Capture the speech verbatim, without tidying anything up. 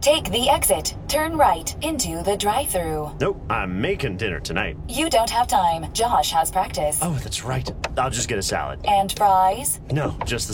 Take the exit. Turn right into the drive-thru. Nope, I'm making dinner tonight. You don't have time. Josh has practice. Oh, that's right. I'll just get a salad. And fries? No, just the